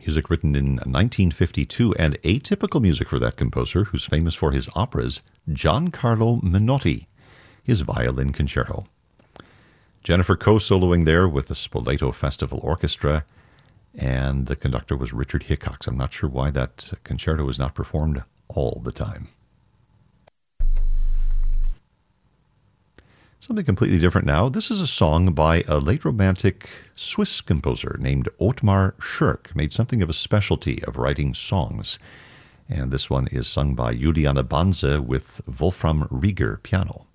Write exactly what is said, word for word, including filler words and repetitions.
music written in nineteen fifty-two, and atypical music for that composer, who's famous for his operas, Giancarlo Menotti, his violin concerto. Jennifer co-soloing there with the Spoleto Festival Orchestra, and the conductor was Richard Hickox. I'm not sure why that concerto is not performed all the time. Something completely different now. This is a song by a late Romantic Swiss composer named Ottmar Schirk, made something of a specialty of writing songs. And this one is sung by Juliane Banze with Wolfram Rieger piano.